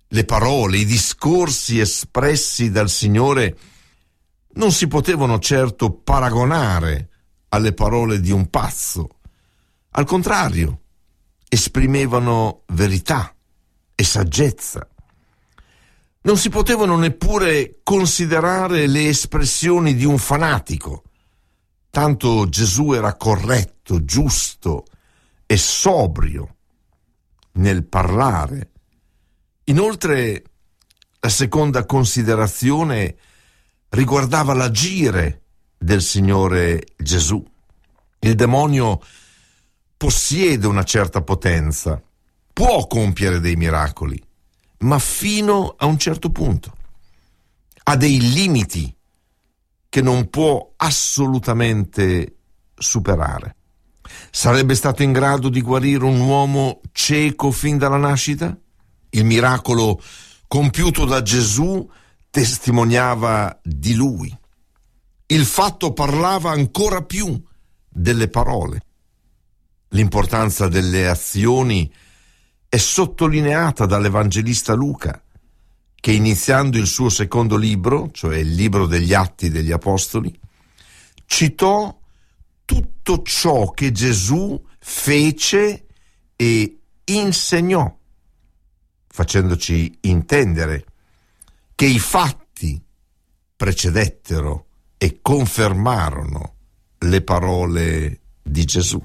Le parole, i discorsi espressi dal Signore non si potevano certo paragonare alle parole di un pazzo. Al contrario, esprimevano verità e saggezza. Non si potevano neppure considerare le espressioni di un fanatico, tanto Gesù era corretto, giusto e sobrio nel parlare. Inoltre, la seconda considerazione riguardava l'agire del Signore Gesù. Il demonio possiede una certa potenza, può compiere dei miracoli, ma fino a un certo punto. Ha dei limiti che non può assolutamente superare. Sarebbe stato in grado di guarire un uomo cieco fin dalla nascita? Il miracolo compiuto da Gesù testimoniava di lui. Il fatto parlava ancora più delle parole. L'importanza delle azioni è sottolineata dall'Evangelista Luca, che iniziando il suo secondo libro, cioè il libro degli Atti degli Apostoli, citò tutto ciò che Gesù fece e insegnò, facendoci intendere che i fatti precedettero e confermarono le parole di Gesù.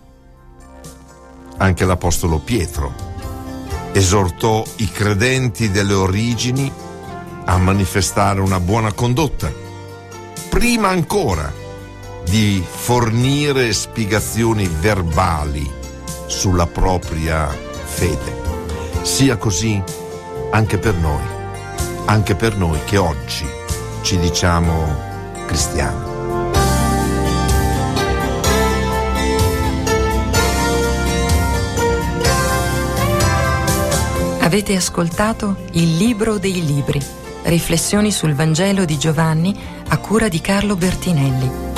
Anche l'Apostolo Pietro esortò i credenti delle origini a manifestare una buona condotta, prima ancora di fornire spiegazioni verbali sulla propria fede. Sia così anche per noi che oggi ci diciamo cristiani. Avete ascoltato Il Libro dei Libri, riflessioni sul Vangelo di Giovanni a cura di Carlo Bertinelli.